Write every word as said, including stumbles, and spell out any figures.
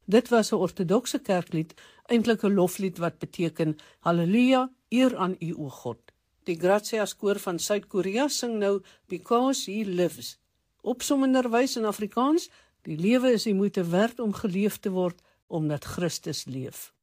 Dit was 'n ortodokse kerklied, eintlik 'n loflied wat beteken Halleluja, eer aan U o God. Die Grazias koor van Suid-Korea sing nou Because He Lives. Opsommenderwys in Afrikaans, die lewe is die moeite werd om geleef te word, omdat Christus leef.